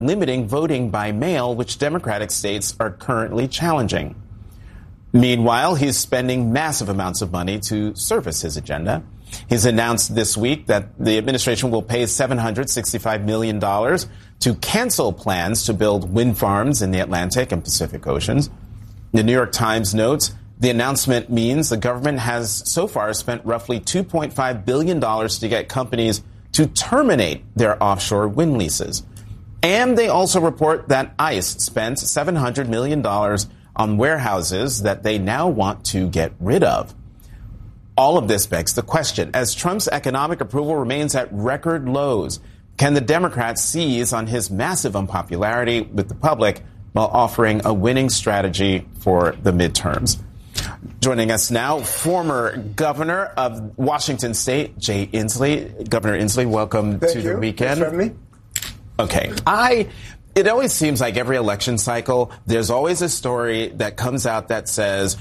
limiting voting by mail, which Democratic states are currently challenging. Meanwhile, he's spending massive amounts of money to service his agenda. He's announced this week that the administration will pay $765 million to cancel plans to build wind farms in the Atlantic and Pacific Oceans. The New York Times notes the announcement means the government has so far spent roughly $2.5 billion to get companies to terminate their offshore wind leases. And they also report that ICE spent $700 million on warehouses that they now want to get rid of. All of this begs the question, as Trump's economic approval remains at record lows, can the Democrats seize on his massive unpopularity with the public while offering a winning strategy for the midterms? Joining us now, former governor of Washington State, Jay Inslee. Governor Inslee, welcome to the weekend. Thanks for having me. Okay. It always seems like every election cycle, there's always a story that comes out that says,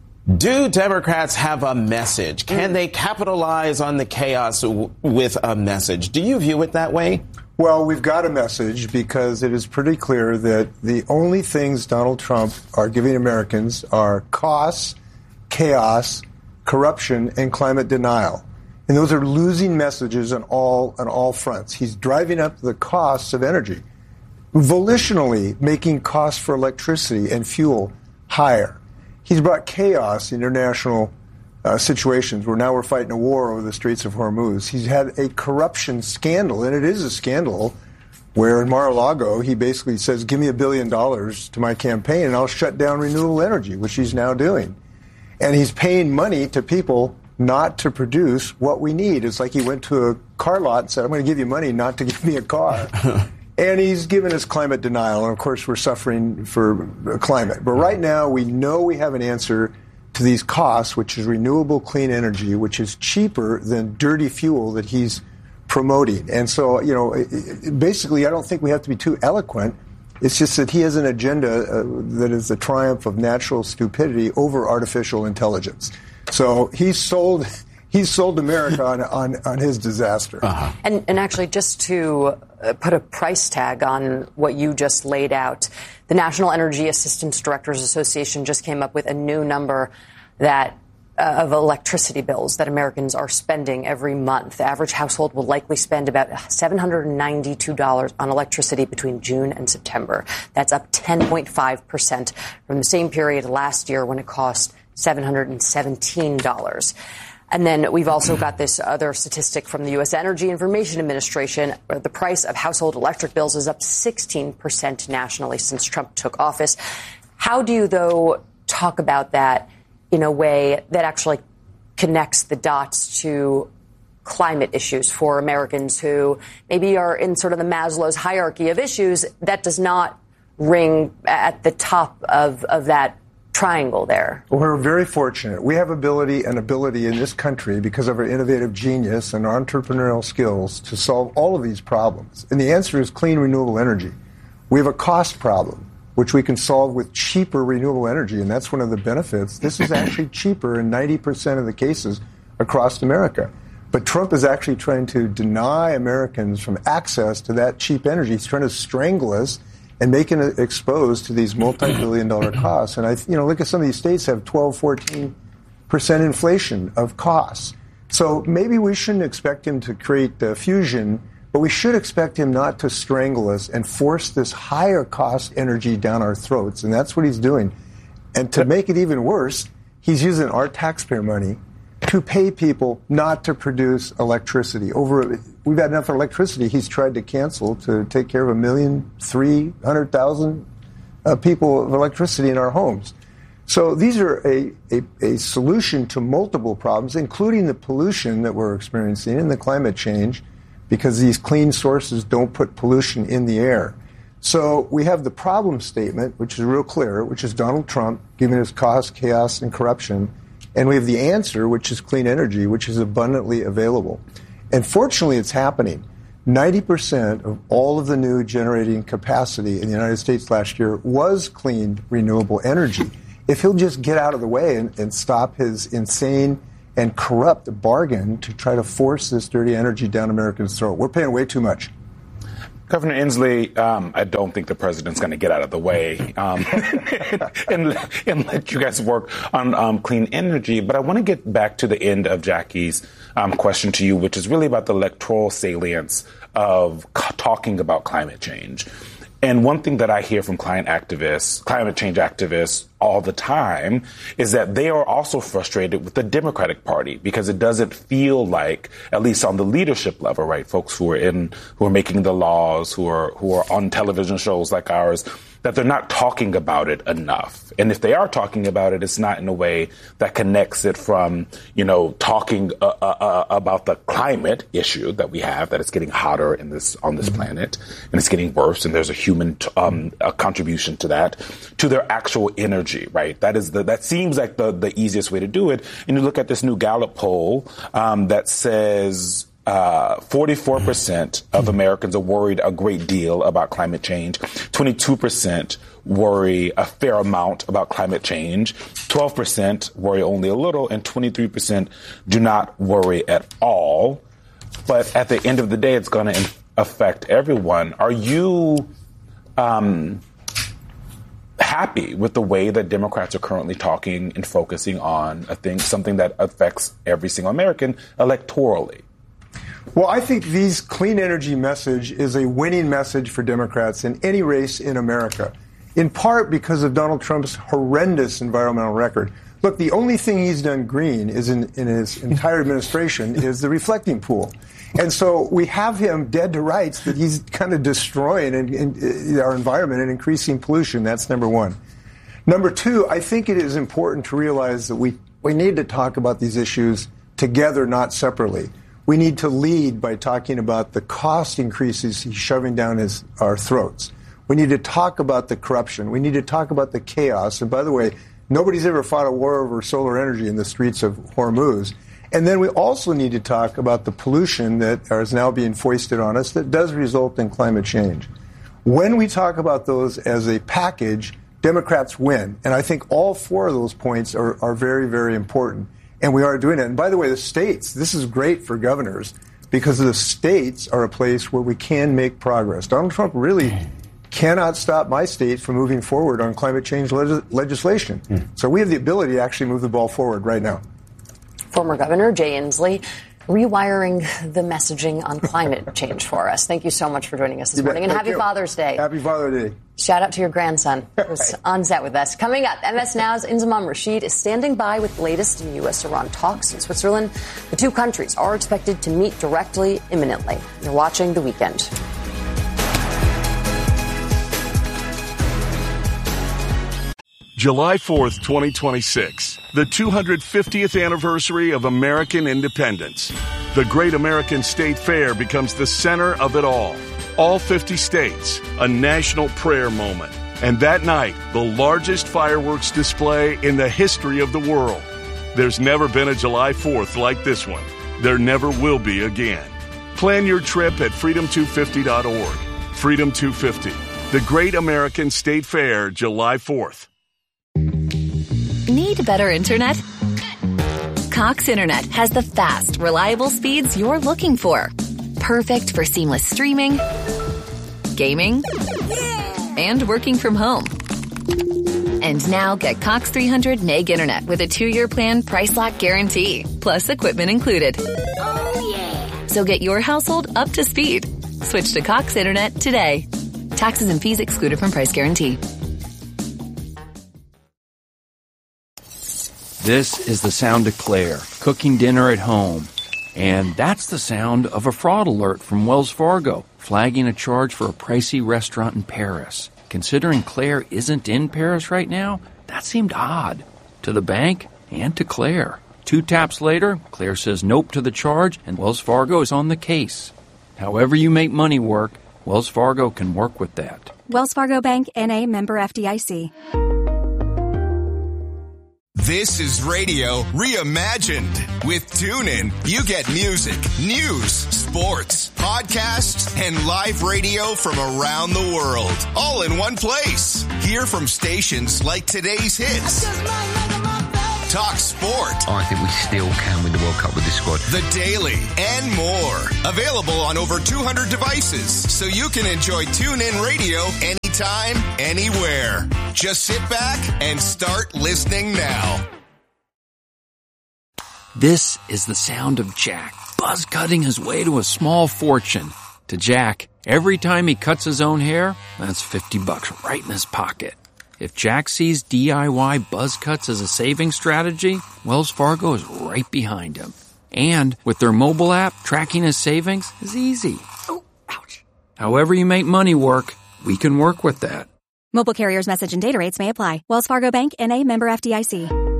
do Democrats have a message? Can they capitalize on the chaos with a message? Do you view it that way? Well, we've got a message because it is pretty clear that the only things Donald Trump are giving Americans are costs, chaos, corruption, and climate denial. And those are losing messages on all fronts. He's driving up the costs of energy, volitionally making costs for electricity and fuel higher. He's brought chaos in international situations where now we're fighting a war over the Straits of Hormuz. He's had a corruption scandal, and it is a scandal, where in Mar-a-Lago he basically says, give me $1 billion to my campaign and I'll shut down renewable energy, which he's now doing. And he's paying money to people not to produce what we need. It's like he went to a car lot and said, I'm going to give you money not to give me a car. And he's given us climate denial. And, of course, we're suffering for climate. But right now we know we have an answer to these costs, which is renewable clean energy, which is cheaper than dirty fuel that he's promoting. And so, basically I don't think we have to be too eloquent. It's just that he has an agenda that is the triumph of natural stupidity over artificial intelligence. So he's sold America on his disaster. Uh-huh. And actually, just to put a price tag on what you just laid out, the National Energy Assistance Directors Association just came up with a new number that of electricity bills that Americans are spending every month. The average household will likely spend about $792 on electricity between June and September. That's up 10.5% from the same period last year when it cost $717. And then we've also got this other statistic from the U.S. Energy Information Administration. The price of household electric bills is up 16% nationally since Trump took office. How do you, though, talk about that in a way that actually connects the dots to climate issues for Americans who maybe are in sort of the Maslow's hierarchy of issues that does not ring at the top of that triangle there? We're very fortunate. We have ability in this country because of our innovative genius and our entrepreneurial skills to solve all of these problems. And the answer is clean, renewable energy. We have a cost problem, which we can solve with cheaper renewable energy, and that's one of the benefits. This is actually cheaper in 90% of the cases across America. But Trump is actually trying to deny Americans from access to that cheap energy. He's trying to strangle us and making it exposed to these multi-billion-dollar costs. And look at some of these states have 12, 14% inflation of costs. So maybe we shouldn't expect him to create fusion, but we should expect him not to strangle us and force this higher cost energy down our throats. And that's what he's doing. And to make it even worse, he's using our taxpayer money to pay people not to produce electricity. We've had enough electricity he's tried to cancel to take care of 1,300,000 people of electricity in our homes. So these are a solution to multiple problems, including the pollution that we're experiencing and the climate change, because these clean sources don't put pollution in the air. So we have the problem statement, which is real clear, which is Donald Trump giving us cost, chaos, and corruption. And we have the answer, which is clean energy, which is abundantly available. And fortunately, it's happening. 90% of all of the new generating capacity in the United States last year was clean, renewable energy. If he'll just get out of the way and stop his insane and corrupt bargain to try to force this dirty energy down Americans' throat. We're paying way too much. Governor Inslee, I don't think the president's going to get out of the way and let you guys work on clean energy. But I want to get back to the end of Jackie's question to you, which is really about the electoral salience of talking about climate change. And one thing that I hear from climate change activists all the time is that they are also frustrated with the Democratic Party because it doesn't feel like, at least on the leadership level, right, folks who are making the laws, who are on television shows like ours, that they're not talking about it enough. And if they are talking about it, it's not in a way that connects it from, talking about the climate issue that we have, that it's getting hotter on this planet, and it's getting worse, and there's a human a contribution to that, to their actual energy, right? That seems like the easiest way to do it. And you look at this new Gallup poll that says 44% of Americans are worried a great deal about climate change. 22% worry a fair amount about climate change. 12% worry only a little, and 23% do not worry at all. But at the end of the day, it's going to affect everyone. Are you happy with the way that Democrats are currently talking and focusing on something that affects every single American electorally? Well, I think this clean energy message is a winning message for Democrats in any race in America, in part because of Donald Trump's horrendous environmental record. Look, the only thing he's done green is in his entire administration is the reflecting pool. And so we have him dead to rights that he's kind of destroying our environment and increasing pollution. That's number one. Number two, I think it is important to realize that we need to talk about these issues together, not separately. We need to lead by talking about the cost increases he's shoving down our throats. We need to talk about the corruption. We need to talk about the chaos. And by the way, nobody's ever fought a war over solar energy in the streets of Hormuz. And then we also need to talk about the pollution that is now being foisted on us that does result in climate change. When we talk about those as a package, Democrats win. And I think all four of those points are very, very important. And we are doing it. And by the way, the states, this is great for governors because the states are a place where we can make progress. Donald Trump really cannot stop my state from moving forward on climate change legislation. So we have the ability to actually move the ball forward right now. Former Governor Jay Inslee rewiring the messaging on climate change for us. Thank you so much for joining us this morning. And happy Father's Day. Happy Father's Day. Shout out to your grandson who's on set with us. Coming up, MS Now's Inzamam Rashid is standing by with the latest in U.S.-Iran talks in Switzerland. The two countries are expected to meet directly imminently. You're watching The Weekend. July 4th, 2026, the 250th anniversary of American independence. The Great American State Fair becomes the center of it all. All 50 states, a national prayer moment. And that night, the largest fireworks display in the history of the world. There's never been a July 4th like this one. There never will be again. Plan your trip at freedom250.org. Freedom 250, the Great American State Fair, July 4th. Need better internet? Cox Internet has the fast, reliable speeds you're looking for. Perfect for seamless streaming, gaming, and working from home. And now get Cox 300 meg internet with a 2-year plan price lock guarantee, plus equipment included. Oh, yeah. So get your household up to speed. Switch to Cox Internet today. Taxes and fees excluded from price guarantee. This is the sound of Claire, cooking dinner at home. And that's the sound of a fraud alert from Wells Fargo, flagging a charge for a pricey restaurant in Paris. Considering Claire isn't in Paris right now, that seemed odd. To the bank and to Claire. 2 taps later, Claire says nope to the charge, and Wells Fargo is on the case. However you make money work, Wells Fargo can work with that. Wells Fargo Bank, N.A., member FDIC. This is radio reimagined. With TuneIn, you get music, news, sports, podcasts, and live radio from around the world, all in one place. Hear from stations like today's hits. talk sport. I think we still can win the World Cup with this squad. The Daily and more. Available on over 200 devices, so you can enjoy TuneIn Radio anytime, anywhere. Just sit back and start listening now. This is the sound of Jack buzz cutting his way to a small fortune. To Jack, every time he cuts his own hair, that's $50 right in his pocket. If Jack sees DIY buzz cuts as a saving strategy, Wells Fargo is right behind him. And with their mobile app, tracking his savings is easy. Oh, ouch. However you make money work, we can work with that. Mobile carriers' message and data rates may apply. Wells Fargo Bank, N.A., member FDIC.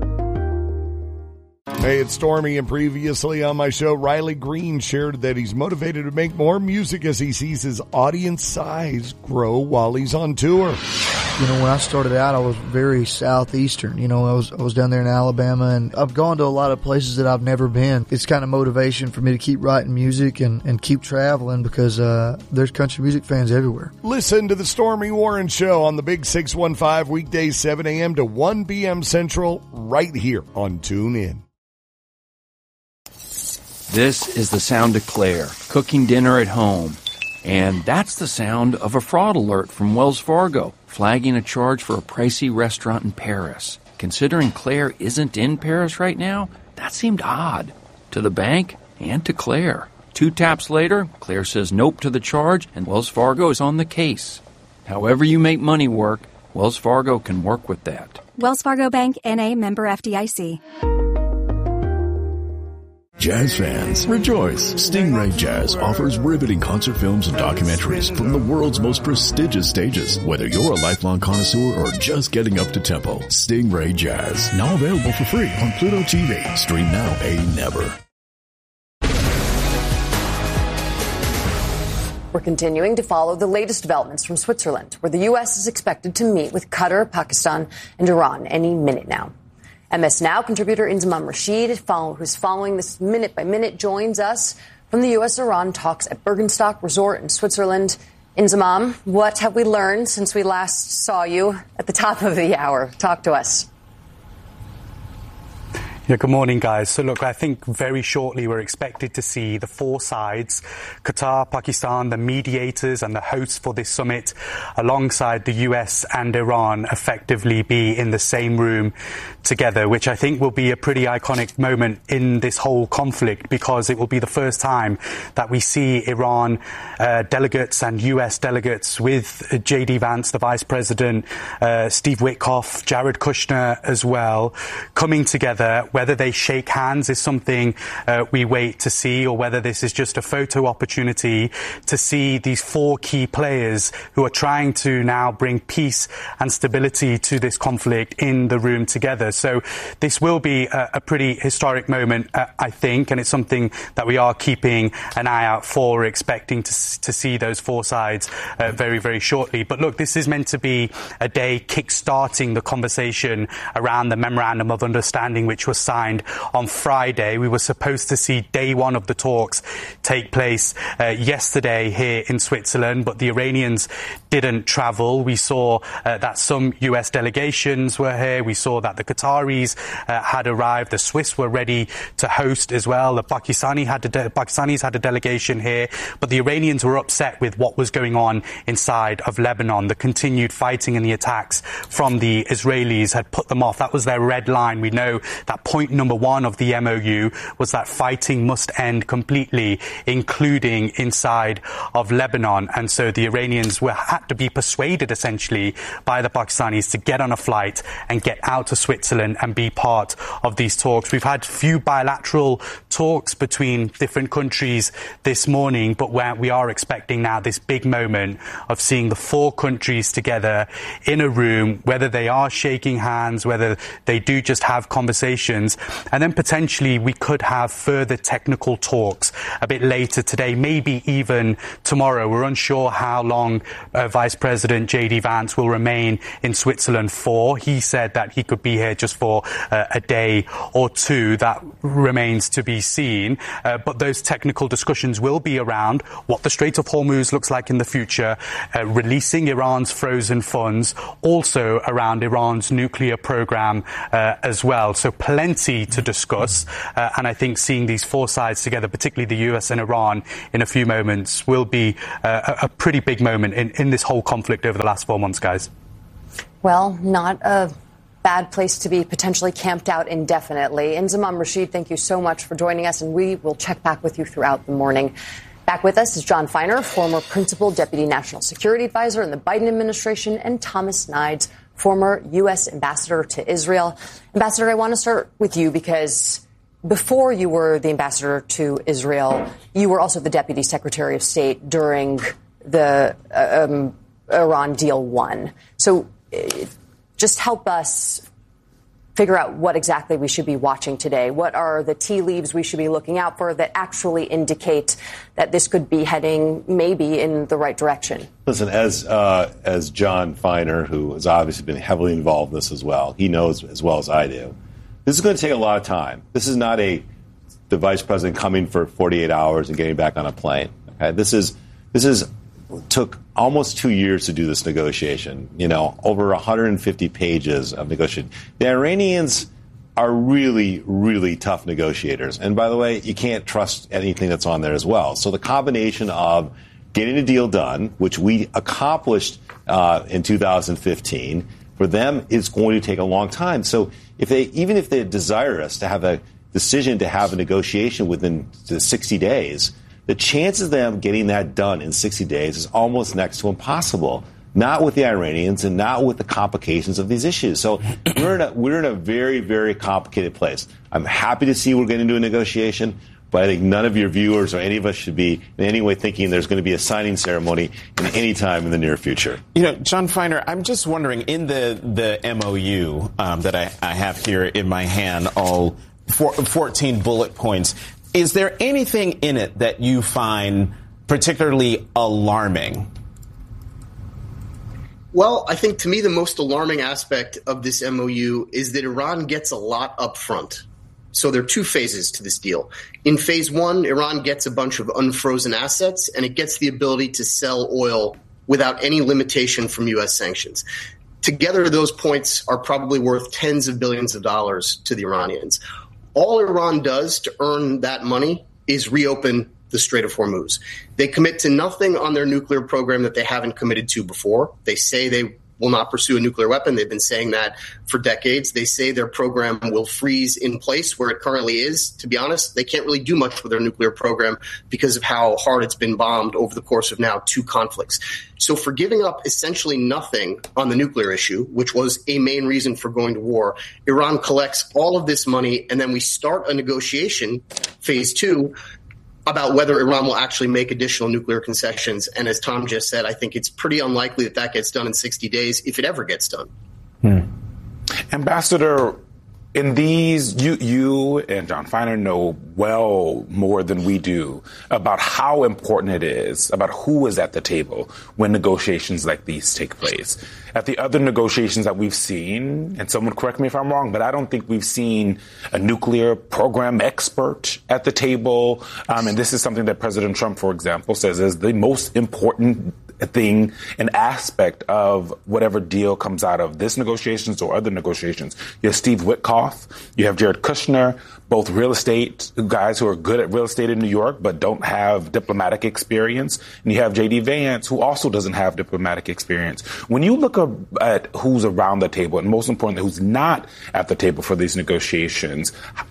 Hey, it's Stormy, and previously on my show, Riley Green shared that he's motivated to make more music as he sees his audience size grow while he's on tour. You know, when I started out, I was very southeastern. You know, I was down there in Alabama, and I've gone to a lot of places that I've never been. It's kind of motivation for me to keep writing music and keep traveling because there's country music fans everywhere. Listen to the Stormy Warren Show on the Big 615 weekdays 7 a.m. to 1 p.m. Central right here on TuneIn. This is the sound of Claire cooking dinner at home. And that's the sound of a fraud alert from Wells Fargo, flagging a charge for a pricey restaurant in Paris. Considering Claire isn't in Paris right now, that seemed odd to the bank and to Claire. 2 taps later, Claire says nope to the charge, and Wells Fargo is on the case. However you make money work, Wells Fargo can work with that. Wells Fargo Bank, N.A., member FDIC. Jazz fans, rejoice! Stingray Jazz offers riveting concert films and documentaries from the world's most prestigious stages. Whether you're a lifelong connoisseur or just getting up to tempo, Stingray Jazz, now available for free on Pluto TV. Stream now, pay never. We're continuing to follow the latest developments from Switzerland, where the U.S. is expected to meet with Qatar, Pakistan, and Iran any minute now. MS Now contributor Inzamam Rashid, who's following this minute by minute, joins us from the U.S.-Iran talks at Bergenstock Resort in Switzerland. Inzamam, what have we learned since we last saw you at the top of the hour? Talk to us. Yeah, good morning, guys. So look, I think very shortly we're expected to see the 4 sides, Qatar, Pakistan, the mediators and the hosts for this summit, alongside the US and Iran, effectively be in the same room together, which I think will be a pretty iconic moment in this whole conflict, because it will be the first time that we see Iran delegates and US delegates with J.D. Vance, the Vice President, Steve Witkoff, Jared Kushner as well, coming together. Whether they shake hands is something we wait to see, or whether this is just a photo opportunity to see these 4 key players who are trying to now bring peace and stability to this conflict in the room together. So this will be a pretty historic moment, I think, and it's something that we are keeping an eye out for, expecting to see those 4 sides very, very shortly. But look, this is meant to be a day kick-starting the conversation around the Memorandum of Understanding, which was signed on Friday. We were supposed to see day 1 of the talks take place yesterday here in Switzerland, but the Iranians didn't travel. We saw that some US delegations were here. We saw that the Qataris had arrived. The Swiss were ready to host as well. The Pakistanis had a delegation here, but the Iranians were upset with what was going on inside of Lebanon. The continued fighting and the attacks from the Israelis had put them off. That was their red line. We know that point number 1 of the MOU was that fighting must end completely, including inside of Lebanon. And so the Iranians had to be persuaded, essentially, by the Pakistanis to get on a flight and get out to Switzerland and be part of these talks. We've had few bilateral talks between different countries this morning, but we are expecting now this big moment of seeing the 4 countries together in a room, whether they are shaking hands, whether they do just have conversations. sanctions. And then potentially we could have further technical talks a bit later today, maybe even tomorrow. We're unsure how long Vice President J.D. Vance will remain in Switzerland for. He said that he could be here just for a day or two. That remains to be seen. But those technical discussions will be around what the Strait of Hormuz looks like in the future, releasing Iran's frozen funds, also around Iran's nuclear program as well. So plenty to discuss. And I think seeing these four sides together, particularly the US and Iran, in a few moments will be a pretty big moment in this whole conflict over the last 4 months, guys. Well, not a bad place to be potentially camped out indefinitely. Inzamam Rashid, thank you so much for joining us, and we will check back with you throughout the morning. Back with us is John Feiner, former Principal Deputy National Security Advisor in the Biden administration, and Thomas Nides, former U.S. Ambassador to Israel. Ambassador, I want to start with you because before you were the ambassador to Israel, you were also the Deputy Secretary of State during the Iran Deal 1. So just help us figure out what exactly we should be watching today. What are the tea leaves we should be looking out for that actually indicate that this could be heading maybe in the right direction? Listen, as John Feiner, who has obviously been heavily involved in this as well, he knows as well as I do, this is going to take a lot of time. This is not the vice president coming for 48 hours and getting back on a plane. Okay? This took almost 2 years to do this negotiation, over 150 pages of negotiation. The Iranians are really, really tough negotiators. And by the way, you can't trust anything that's on there as well. So the combination of getting a deal done, which we accomplished in 2015, for them is going to take a long time. So even if they desire us to have a decision to have a negotiation within the 60 days, the chances of them getting that done in 60 days is almost next to impossible, not with the Iranians and not with the complications of these issues. So we're in a very, very complicated place. I'm happy to see we're getting into a negotiation, but I think none of your viewers or any of us should be in any way thinking there's going to be a signing ceremony in any time in the near future. John Feiner, I'm just wondering, in the MOU that I have here in my hand, all 14 bullet points, is there anything in it that you find particularly alarming? Well, I think to me the most alarming aspect of this MOU is that Iran gets a lot up front. So there are two phases to this deal. In phase one, Iran gets a bunch of unfrozen assets, and it gets the ability to sell oil without any limitation from U.S. sanctions. Together, those points are probably worth tens of billions of dollars to the Iranians. All Iran does to earn that money is reopen the Strait of Hormuz. They commit to nothing on their nuclear program that they haven't committed to before. They say they will not pursue a nuclear weapon. They've been saying that for decades. They say their program will freeze in place where it currently is. To be honest, they can't really do much with their nuclear program because of how hard it's been bombed over the course of now 2 conflicts. So for giving up essentially nothing on the nuclear issue, which was a main reason for going to war, Iran collects all of this money, and then we start a negotiation, phase 2, about whether Iran will actually make additional nuclear concessions. And as Tom just said, I think it's pretty unlikely that gets done in 60 days, if it ever gets done. Ambassador, in these, you and John Feiner know well more than we do about how important it is, about who is at the table when negotiations like these take place. At the other negotiations that we've seen, and someone correct me if I'm wrong, but I don't think we've seen a nuclear program expert at the table. And this is something that President Trump, for example, says is the most important thing, an aspect of whatever deal comes out of this negotiations or other negotiations. You have Steve Witkoff, you have Jared Kushner, both real estate guys who are good at real estate in New York but don't have diplomatic experience. And you have J.D. Vance, who also doesn't have diplomatic experience. When you look at who's around the table, and most importantly, who's not at the table for these negotiations,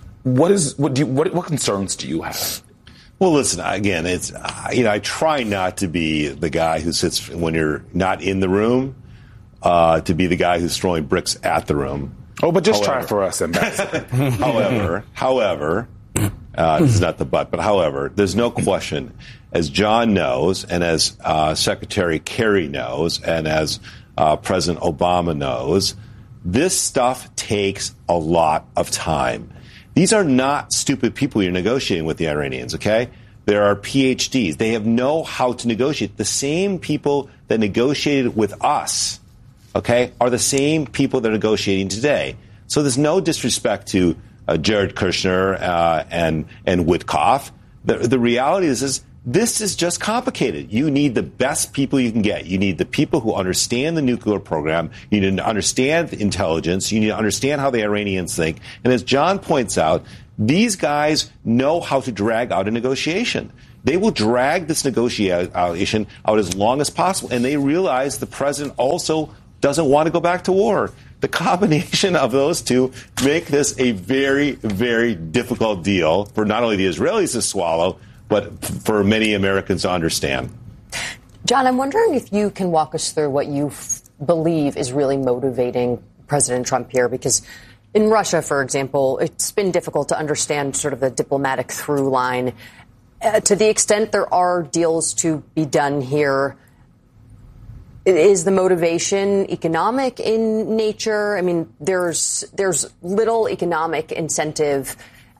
what concerns do you have? Well, listen, again, it's, I try not to be the guy who sits when you're not in the room, to be the guy who's throwing bricks at the room. Oh, but just try for us, Ambassador. However, this is not the but however, there's no question, as John knows, and as Secretary Kerry knows, and as President Obama knows, this stuff takes a lot of time. These are not stupid people you're negotiating with, the Iranians, okay? There are PhDs. They know how to negotiate. The same people that negotiated with us, okay, are the same people that are negotiating today. So there's no disrespect to Jared Kushner and Witkoff. The reality is this is just complicated. You need the best people you can get. You need the people who understand the nuclear program. You need to understand intelligence. You need to understand how the Iranians think. And as John points out, these guys know how to drag out a negotiation. They will drag this negotiation out as long as possible. And they realize the president also doesn't want to go back to war. The combination of those two make this a very, very difficult deal for not only the Israelis to swallow, but for many Americans to understand. John, I'm wondering if you can walk us through what you believe is really motivating President Trump here, because in Russia, for example, it's been difficult to understand sort of the diplomatic through line. To the extent there are deals to be done here, is the motivation economic in nature? I mean, there's little economic incentive,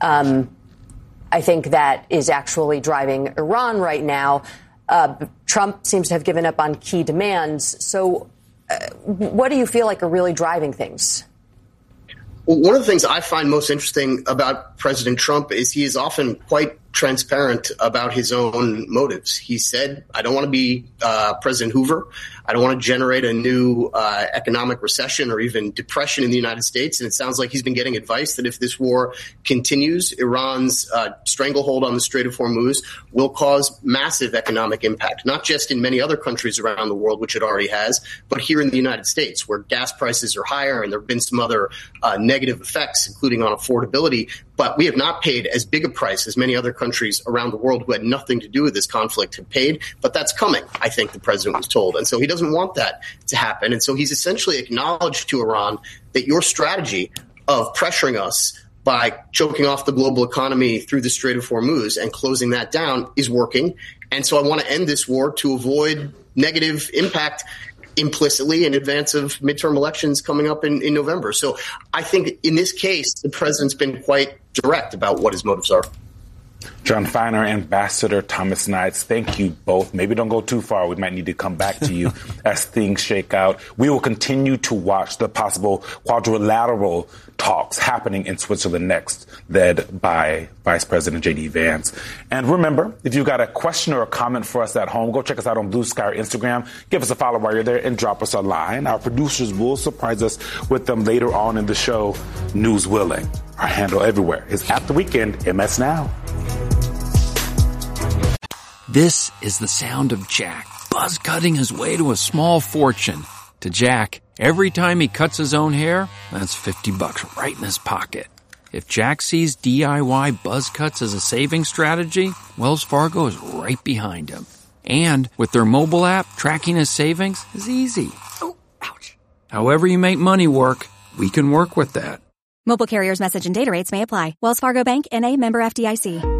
I think, that is actually driving Iran right now. Trump seems to have given up on key demands. So what do you feel like are really driving things? Well, one of the things I find most interesting about President Trump is he is often quite transparent about his own motives. He said, I don't want to be President Hoover. I don't want to generate a new economic recession or even depression in the United States. And it sounds like he's been getting advice that if this war continues, Iran's stranglehold on the Strait of Hormuz will cause massive economic impact, not just in many other countries around the world, which it already has, but here in the United States, where gas prices are higher and there have been some other negative effects, including on affordability. But we have not paid as big a price as many other countries around the world who had nothing to do with this conflict have paid. But that's coming, I think the president was told. And so he doesn't want that to happen. And so he's essentially acknowledged to Iran that your strategy of pressuring us by choking off the global economy through the Strait of Hormuz and closing that down is working. And so I want to end this war to avoid negative impact implicitly in advance of midterm elections coming up in November. So I think in this case, the president's been quite direct about what his motives are. John Feiner, Ambassador Thomas Knights, thank you both. Maybe don't go too far. We might need to come back to you as things shake out. We will continue to watch the possible quadrilateral talks happening in Switzerland next, led by Vice President J.D. Vance. And remember, if you've got a question or a comment for us at home, go check us out on Blue Sky or Instagram. Give us a follow while you're there and drop us a line. Our producers will surprise us with them later on in the show, news willing. Our handle everywhere is At The Weekend, MS Now. This is the sound of Jack buzz cutting his way to a small fortune. To Jack, every time he cuts his own hair, that's $50 right in his pocket. If Jack sees DIY buzz cuts as a saving strategy, Wells Fargo is right behind him. And with their mobile app, tracking his savings is easy. Oh, ouch. However you make money work, we can work with that. Mobile carriers' message and data rates may apply. Wells Fargo Bank, N.A., member FDIC.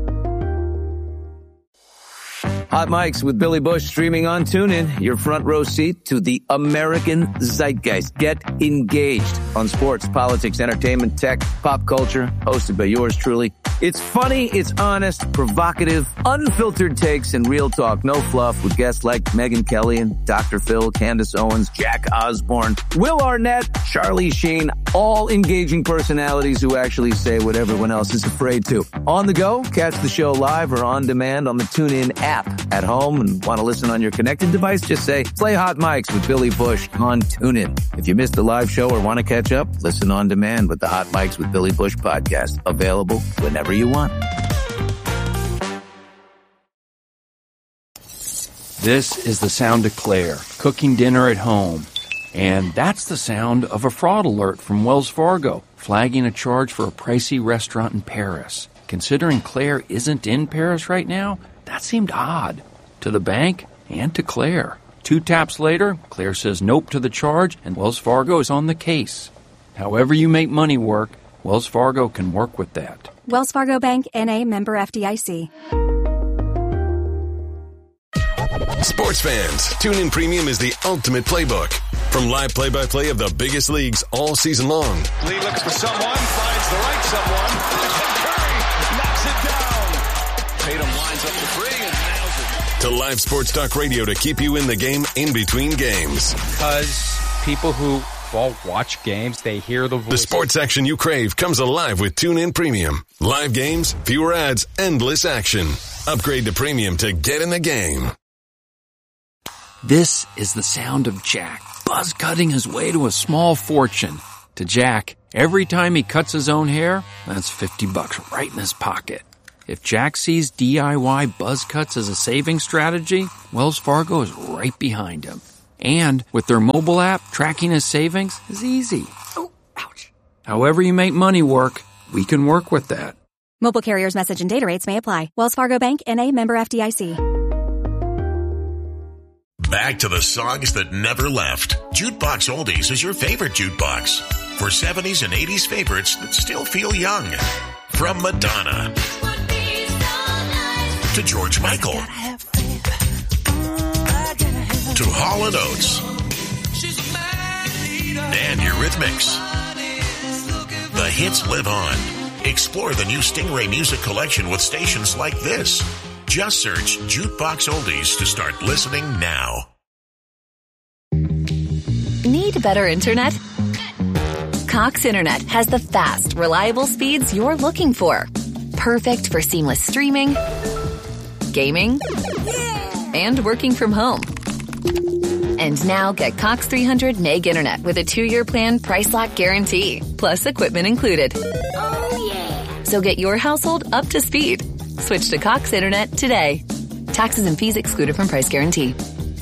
Hot Mics with Billy Bush streaming on TuneIn. Your front row seat to the American zeitgeist. Get engaged on sports, politics, entertainment, tech, pop culture. Hosted by yours truly. It's funny, it's honest, provocative, unfiltered takes, and real talk. No fluff with guests like Megyn Kelly and Dr. Phil, Candace Owens, Jack Osborne, Will Arnett, Charlie Sheen. All engaging personalities who actually say what everyone else is afraid to. On the go, catch the show live or on demand on the TuneIn app. At home and want to listen on your connected device, just say, play Hot Mics with Billy Bush on TuneIn. If you missed the live show or want to catch up, listen on demand with the Hot Mics with Billy Bush podcast. Available whenever you want. This is the sound of Claire cooking dinner at home. And that's the sound of a fraud alert from Wells Fargo, flagging a charge for a pricey restaurant in Paris. Considering Claire isn't in Paris right now, that seemed odd to the bank and to Claire. 2 taps later, Claire says nope to the charge, and Wells Fargo is on the case. However you make money work, Wells Fargo can work with that. Wells Fargo Bank, N.A., member FDIC. Sports fans, TuneIn Premium is the ultimate playbook. From live play-by-play of the biggest leagues all season long. Lee looks for someone, finds the right someone, and Curry knocks it down. Tatum lines up the three and nails it. To live sports talk radio to keep you in the game in between games. Because people who watch games, they hear the voice. The sports action you crave comes alive with TuneIn Premium. Live games, fewer ads, endless action. Upgrade to Premium to get in the game. This is the sound of Jack buzz cutting his way to a small fortune. To Jack, every time he cuts his own hair, that's $50 right in his pocket. If Jack sees DIY buzz cuts as a saving strategy, Wells Fargo is right behind him. And with their mobile app, tracking his savings is easy. Oh, ouch. However you make money work, we can work with that. Mobile carriers' message and data rates may apply. Wells Fargo Bank, N.A., member FDIC. Back to the songs that never left. Jukebox Oldies is your favorite jukebox. For 70s and 80s favorites that still feel young. From Madonna to George Michael to Hall & Oates and Eurythmics. The hits live on. Explore the new Stingray music collection with stations like this. Just search Jukebox Oldies to start listening now. Need better internet? Cox Internet has the fast, reliable speeds you're looking for. Perfect for seamless streaming, gaming, and working from home. And now get Cox 300 meg internet with a 2-year plan price lock guarantee, plus equipment included. Oh, yeah. So get your household up to speed. Switch to Cox Internet today. Taxes and fees excluded from price guarantee.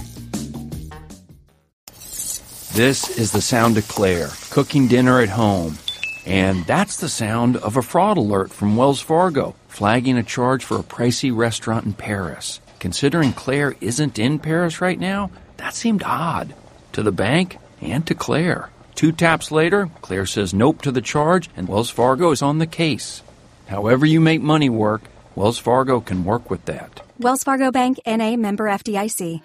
This is the sound of Claire, cooking dinner at home. And that's the sound of a fraud alert from Wells Fargo, flagging a charge for a pricey restaurant in Paris. Considering Claire isn't in Paris right now, that seemed odd. To the bank and to Claire. 2 taps later, Claire says nope to the charge, and Wells Fargo is on the case. However you make money work, Wells Fargo can work with that. Wells Fargo Bank, N.A., member FDIC.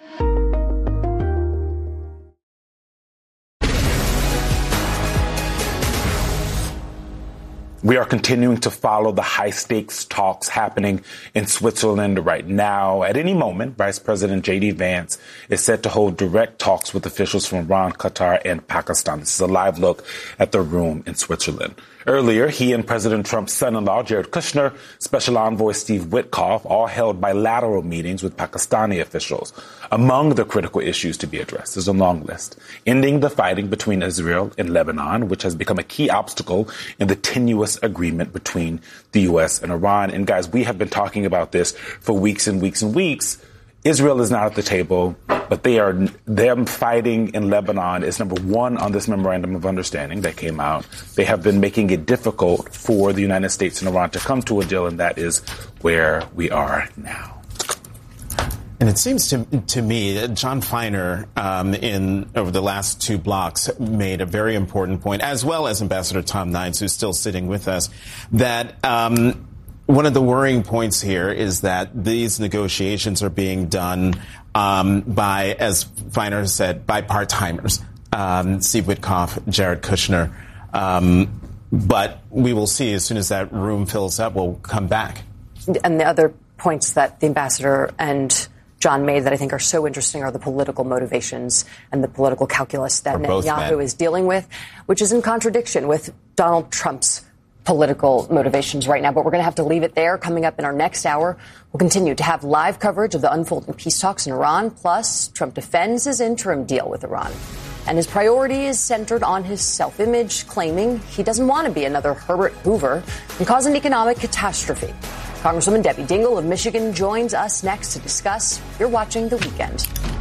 We are continuing to follow the high-stakes talks happening in Switzerland right now. At any moment, Vice President J.D. Vance is set to hold direct talks with officials from Iran, Qatar, and Pakistan. This is a live look at the room in Switzerland. Earlier, he and President Trump's son-in-law, Jared Kushner, Special Envoy Steve Witkoff, all held bilateral meetings with Pakistani officials. Among the critical issues to be addressed is a long list. Ending the fighting between Israel and Lebanon, which has become a key obstacle in the tenuous agreement between the U.S. and Iran. And guys, we have been talking about this for weeks and weeks and weeks. Israel is not at the table, but them fighting in Lebanon is number one on this memorandum of understanding that came out. They have been making it difficult for the United States and Iran to come to a deal, and that is where we are now. And it seems to me that John Feiner, over the last 2 blocks, made a very important point, as well as Ambassador Tom Nines, who's still sitting with us, that one of the worrying points here is that these negotiations are being done by, as Feiner said, by part-timers, Steve Witkoff, Jared Kushner. But we will see as soon as that room fills up, we'll come back. And the other points that the ambassador and John made that I think are so interesting are the political motivations and the political calculus that Netanyahu is dealing with, which is in contradiction with Donald Trump's political motivations right now. But we're going to have to leave it there. Coming up in our next hour, we'll continue to have live coverage of the unfolding peace talks in Iran. Plus, Trump defends his interim deal with Iran. And his priority is centered on his self-image, claiming he doesn't want to be another Herbert Hoover and cause an economic catastrophe. Congresswoman Debbie Dingell of Michigan joins us next to discuss. You're watching The Weekend.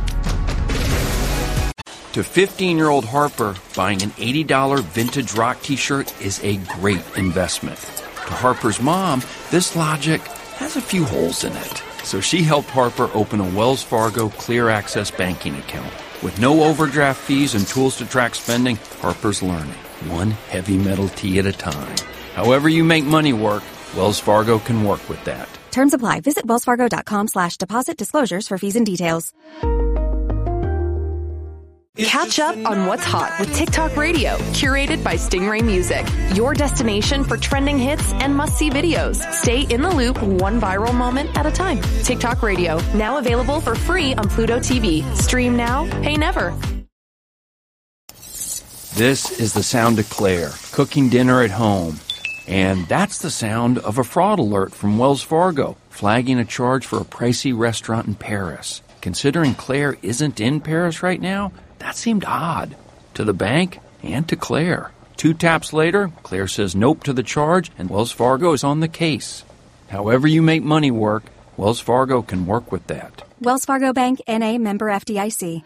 To 15-year-old Harper, buying an $80 vintage rock T-shirt is a great investment. To Harper's mom, this logic has a few holes in it. So she helped Harper open a Wells Fargo Clear Access banking account. With no overdraft fees and tools to track spending, Harper's learning, one heavy metal tee at a time. However you make money work, Wells Fargo can work with that. Terms apply. Visit wellsfargo.com/deposit disclosures for fees and details. Catch up on what's hot with TikTok Radio, curated by Stingray Music. Your destination for trending hits and must-see videos. Stay in the loop, one viral moment at a time. TikTok Radio, now available for free on Pluto TV. Stream now, pay never. This is the sound of Claire, cooking dinner at home. And that's the sound of a fraud alert from Wells Fargo, flagging a charge for a pricey restaurant in Paris. Considering Claire isn't in Paris right now, that seemed odd. To the bank and to Claire. 2 taps later, Claire says nope to the charge, and Wells Fargo is on the case. However you make money work, Wells Fargo can work with that. Wells Fargo Bank, N.A., member FDIC.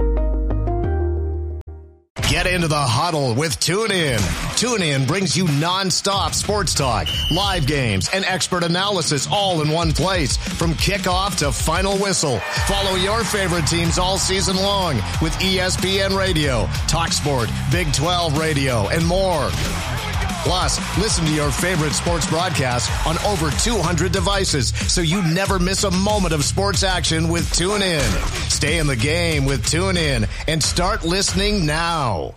Get into the huddle with TuneIn. TuneIn brings you nonstop sports talk, live games, and expert analysis all in one place. From kickoff to final whistle. Follow your favorite teams all season long with ESPN Radio, TalkSport, Big 12 Radio, and more. Plus, listen to your favorite sports broadcasts on over 200 devices so you never miss a moment of sports action with TuneIn. Stay in the game with TuneIn and start listening now.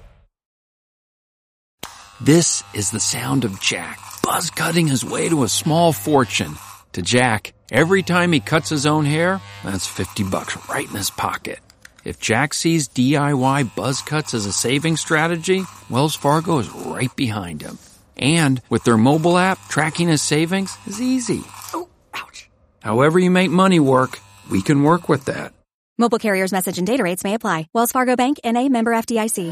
This is the sound of Jack, buzz cutting his way to a small fortune. To Jack, every time he cuts his own hair, that's $50 right in his pocket. If Jack sees DIY buzz cuts as a saving strategy, Wells Fargo is right behind him. And with their mobile app, tracking his savings is easy. Oh, ouch. However you make money work, we can work with that. Mobile carriers' message and data rates may apply. Wells Fargo Bank, N.A., member FDIC.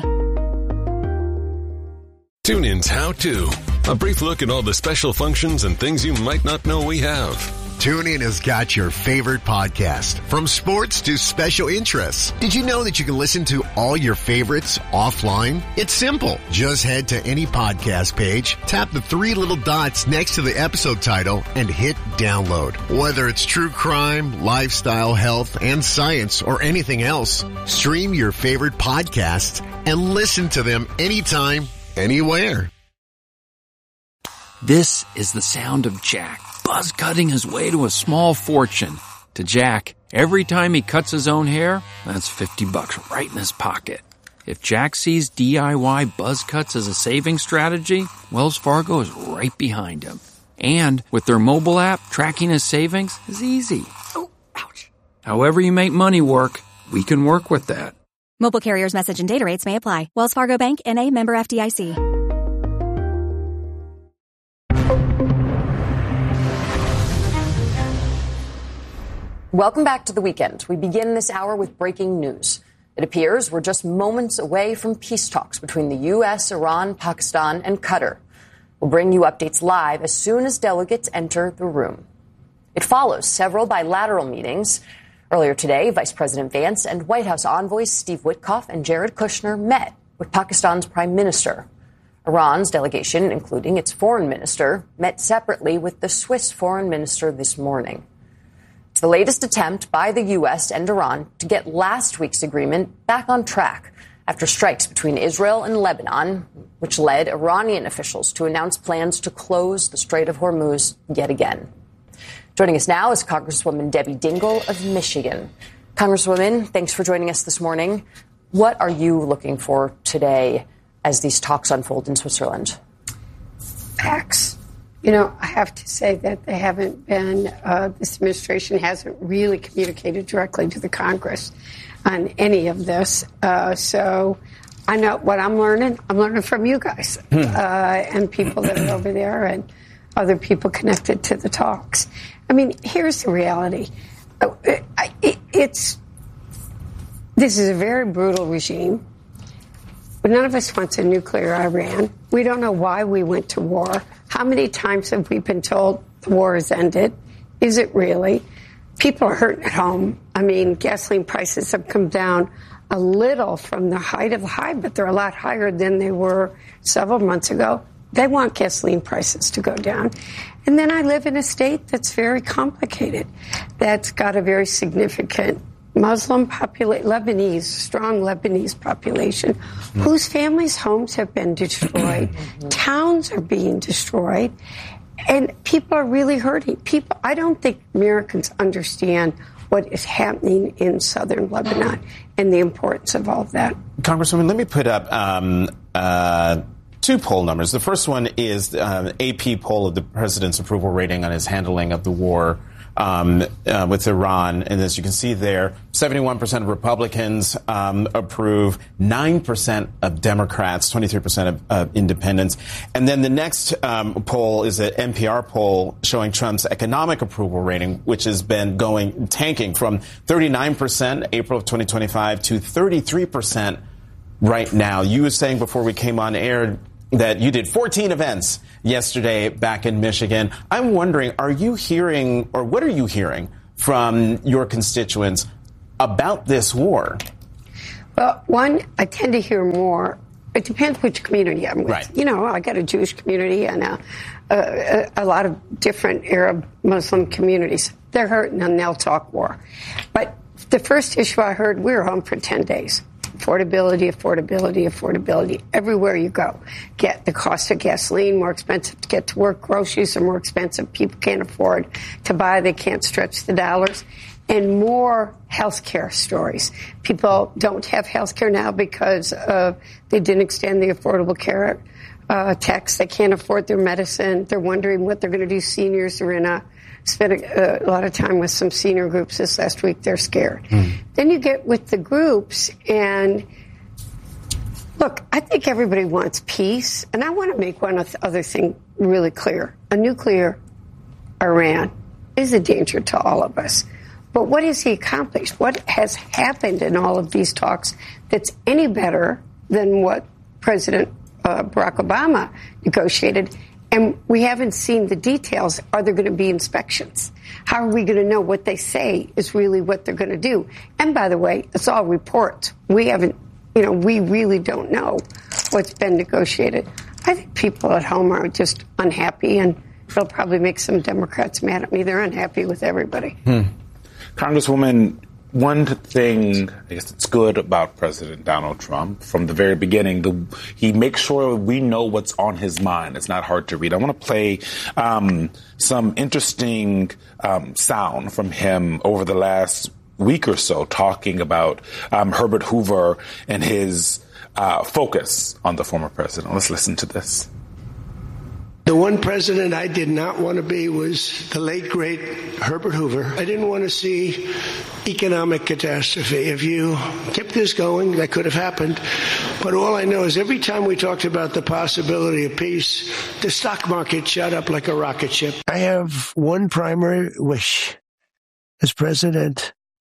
TuneIn's How To. A brief look at all the special functions and things you might not know we have. TuneIn has got your favorite podcast, from sports to special interests. Did you know that you can listen to all your favorites offline? It's simple. Just head to any podcast page, tap the 3 little dots next to the episode title, and hit download. Whether it's true crime, lifestyle, health, and science, or anything else, stream your favorite podcasts and listen to them anytime, anywhere. This is the sound of Jack, buzz cutting his way to a small fortune. To Jack, every time he cuts his own hair, that's $50 right in his pocket. If Jack sees DIY buzz cuts as a saving strategy, Wells Fargo is right behind him. And with their mobile app, tracking his savings is easy. Oh, ouch. However you make money work, we can work with that. Mobile carriers' message and data rates may apply. Wells Fargo Bank, N.A., member FDIC. Welcome back to The Weekend. We begin this hour with breaking news. It appears we're just moments away from peace talks between the U.S., Iran, Pakistan, and Qatar. We'll bring you updates live as soon as delegates enter the room. It follows several bilateral meetings. Earlier today, Vice President Vance and White House envoys Steve Witkoff and Jared Kushner met with Pakistan's Prime Minister. Iran's delegation, including its foreign minister, met separately with the Swiss foreign minister this morning. It's the latest attempt by the U.S. and Iran to get last week's agreement back on track after strikes between Israel and Lebanon, which led Iranian officials to announce plans to close the Strait of Hormuz yet again. Joining us now is Congresswoman Debbie Dingell of Michigan. Congresswoman, thanks for joining us this morning. What are you looking for today as these talks unfold in Switzerland? Facts. You know, I have to say that they haven't been, this administration hasn't really communicated directly to the Congress on any of this. So I know what I'm learning from you guys and people that are over there and other people connected to the talks. I mean, here's the reality. This is a very brutal regime. But none of us wants a nuclear Iran. We don't know why we went to war. How many times have we been told the war is ended? Is it really? People are hurting at home. I mean, gasoline prices have come down a little from the height of the high, but they're a lot higher than they were several months ago. They want gasoline prices to go down. And then I live in a state that's very complicated, that's got a very significant Muslim population, strong Lebanese population, whose families' homes have been destroyed. Towns are being destroyed. And people are really hurting. I don't think Americans understand what is happening in southern Lebanon and the importance of all of that. Congresswoman, let me put up two poll numbers. The first one is AP poll of the president's approval rating on his handling of the war with Iran. And as you can see there, 71% of Republicans approve, 9% of Democrats, 23% of independents. And then the next poll is an NPR poll showing Trump's economic approval rating, which has been tanking from 39% April of 2025 to 33% right now. You were saying before we came on air that you did 14 events yesterday back in Michigan. I'm wondering, are you hearing, or what are you hearing from your constituents about this war? Well, one, I tend to hear more. It depends which community I'm with. Right. You know, I got a Jewish community and a lot of different Arab Muslim communities. They're hurting and they'll talk war. But the first issue I heard, we were home for 10 days. Affordability, affordability, affordability. Everywhere you go. Get the cost of gasoline more expensive to get to work. Groceries are more expensive. People can't afford to buy. They can't stretch the dollars. And more health care stories. People don't have health care now because they didn't extend the Affordable Care tax. They can't afford their medicine. They're wondering what they're going to do. Seniors are spent a lot of time with some senior groups this last week. They're scared. Then you get with the groups and look, I think everybody wants peace. And I want to make one other thing really clear. A nuclear Iran is a danger to all of us. But what has he accomplished? What has happened in all of these talks that's any better than what President Barack Obama negotiated? And we haven't seen the details. Are there going to be inspections? How are we going to know what they say is really what they're going to do? And by the way, it's all reports. We haven't, we really don't know what's been negotiated. I think people at home are just unhappy, and it'll probably make some Democrats mad at me. They're unhappy with everybody. Congresswoman, one thing I guess it's good about President Donald Trump from the very beginning, he makes sure we know what's on his mind. It's not hard to read. I want to play some interesting sound from him over the last week or so, talking about Herbert Hoover and his focus on the former president. Let's listen to this. The one president I did not want to be was the late, great Herbert Hoover. I didn't want to see economic catastrophe. If you kept this going, that could have happened. But all I know is every time we talked about the possibility of peace, the stock market shot up like a rocket ship. I have one primary wish as president.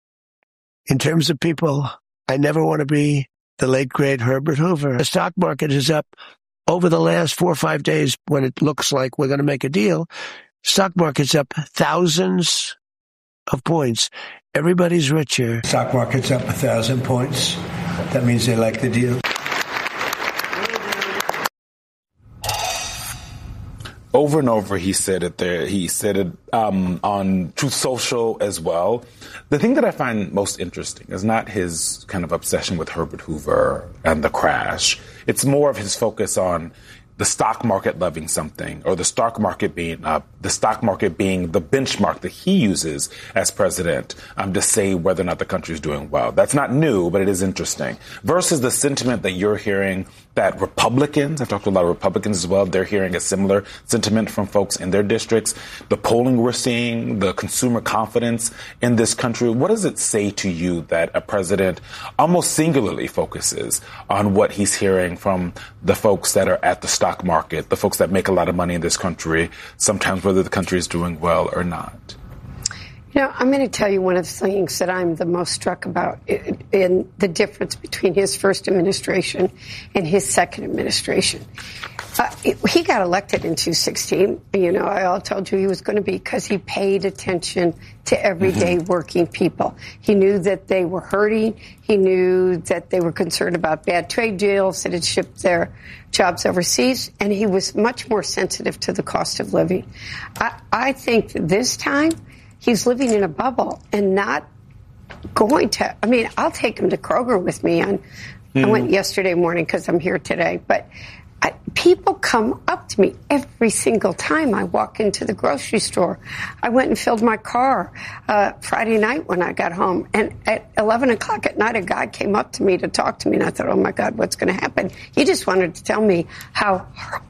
In terms of people, I never want to be the late, great Herbert Hoover. The stock market is up. Over the last 4 or 5 days, when it looks like we're going to make a deal, stock market's up thousands of points. Everybody's richer. Stock market's up 1,000 points. That means they like the deal. Over and over, he said it there. He said it on Truth Social as well. The thing that I find most interesting is not his kind of obsession with Herbert Hoover and the crash. It's more of his focus on the stock market loving something, or the stock market being up, the stock market being the benchmark that he uses as president to say whether or not the country is doing well. That's not new, but it is interesting. Versus the sentiment that you're hearing that Republicans, I've talked to a lot of Republicans as well, they're hearing a similar sentiment from folks in their districts. The polling we're seeing, the consumer confidence in this country, what does it say to you that a president almost singularly focuses on what he's hearing from the folks that are at the stock market, the folks that make a lot of money in this country, sometimes whether the country is doing well or not? I'm going to tell you one of the things that I'm the most struck about in the difference between his first administration and his second administration. He got elected in 2016. I all told you he was going to be, because he paid attention to everyday working people. He knew that they were hurting. He knew that they were concerned about bad trade deals that had shipped their jobs overseas. And he was much more sensitive to the cost of living. I think this time he's living in a bubble and not going to, I'll take him to Kroger with me I went yesterday morning because I'm here today, but People come up to me every single time I walk into the grocery store. I went and filled my car Friday night when I got home. And at 11 o'clock at night, a guy came up to me to talk to me. And I thought, oh, my God, what's going to happen? He just wanted to tell me how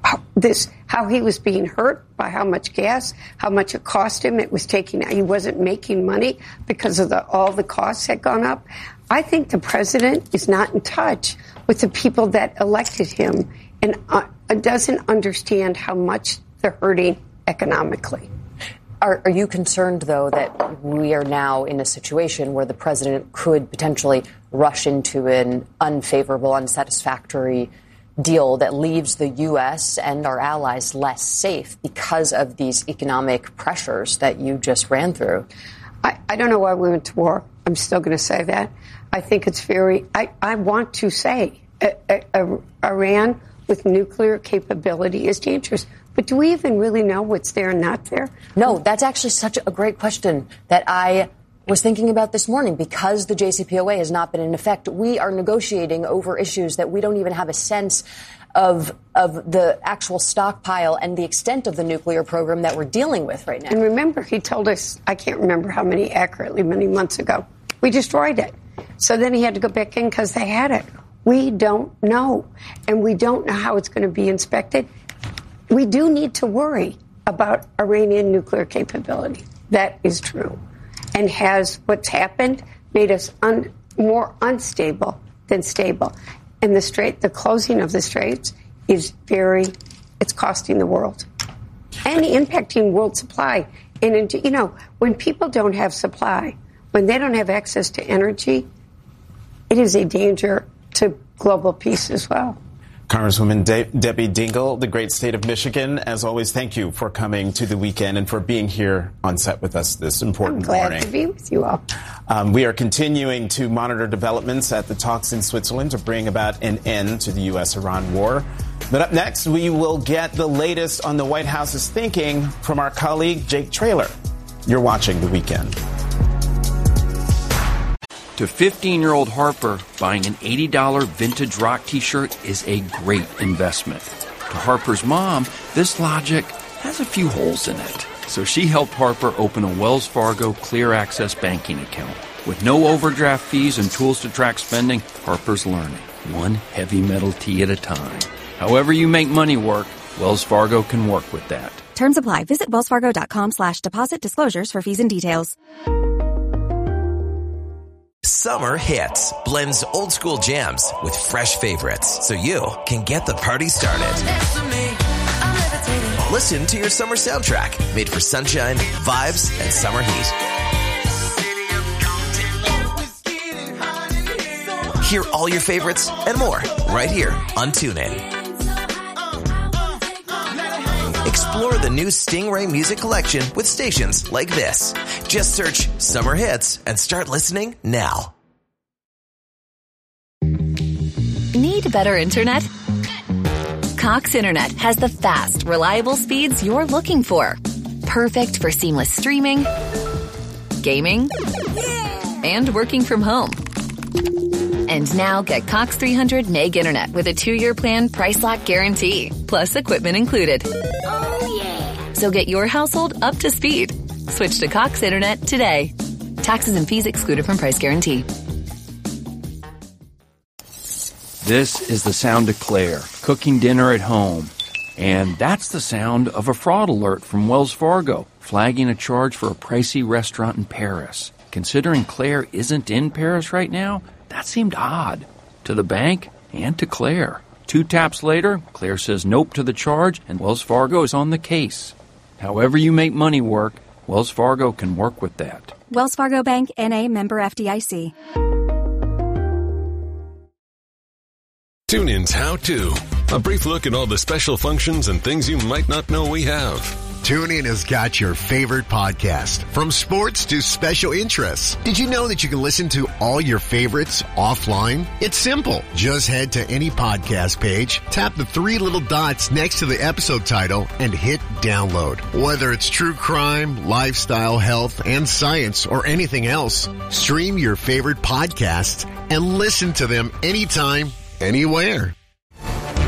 he was being hurt by how much gas, how much it cost him. He wasn't making money because of all the costs had gone up. I think the president is not in touch with the people that elected him and doesn't understand how much they're hurting economically. Are you concerned, though, that we are now in a situation where the president could potentially rush into an unfavorable, unsatisfactory deal that leaves the U.S. and our allies less safe because of these economic pressures that you just ran through? I don't know why we went to war. I'm still going to say that. I think it's I want to say Iran with nuclear capability is dangerous. But do we even really know what's there and not there? No, that's actually such a great question that I was thinking about this morning. Because the JCPOA has not been in effect, we are negotiating over issues that we don't even have a sense of the actual stockpile and the extent of the nuclear program that we're dealing with right now. And remember, he told us, I can't remember how many accurately, many months ago, we destroyed it. So then he had to go back in because they had it. We don't know. And we don't know how it's going to be inspected. We do need to worry about Iranian nuclear capability. That is true. And has what's happened made us more unstable than stable. And the closing of the straits is it's costing the world and impacting world supply. And, when people don't have supply, when they don't have access to energy, it is a danger to global peace as well. Congresswoman Debbie Dingell, the great state of Michigan, as always, thank you for coming to the weekend and for being here on set with us this important morning. I'm glad to be with you all. We are continuing to monitor developments at the talks in Switzerland to bring about an end to the U.S.-Iran war. But up next, we will get the latest on the White House's thinking from our colleague Jake Traylor. You're watching The Weekend. To 15-year-old Harper, buying an $80 vintage rock T-shirt is a great investment. To Harper's mom, this logic has a few holes in it. So she helped Harper open a Wells Fargo Clear Access banking account. With no overdraft fees and tools to track spending, Harper's learning, one heavy metal tee at a time. However you make money work, Wells Fargo can work with that. Terms apply. Visit wellsfargo.com/deposit disclosures for fees and details. Summer Hits blends old school jams with fresh favorites so you can get the party started. Listen to your summer soundtrack made for sunshine, vibes, and summer heat. Hear all your favorites and more right here on TuneIn. Explore the new Stingray Music Collection with stations like this. Just search Summer Hits and start listening now. Need better internet? Cox Internet has the fast, reliable speeds you're looking for. Perfect for seamless streaming, gaming, and working from home. And now get Cox 300 meg internet with a 2-year plan price lock guarantee, plus equipment included. Oh, yeah. So get your household up to speed. Switch to Cox Internet today. Taxes and fees excluded from price guarantee. This is the sound of Claire, cooking dinner at home. And that's the sound of a fraud alert from Wells Fargo, flagging a charge for a pricey restaurant in Paris. Considering Claire isn't in Paris right now, that seemed odd to the bank and to Claire. 2 taps later, Claire says nope to the charge, and Wells Fargo is on the case. However you make money work, Wells Fargo can work with that. Wells Fargo Bank, N.A., member FDIC. TuneIn's How To. A brief look at all the special functions and things you might not know we have. TuneIn has got your favorite podcast, from sports to special interests. Did you know that you can listen to all your favorites offline? It's simple. Just head to any podcast page, tap the 3 little dots next to the episode title, and hit download. Whether it's true crime, lifestyle, health, and science, or anything else, stream your favorite podcasts and listen to them anytime, anywhere.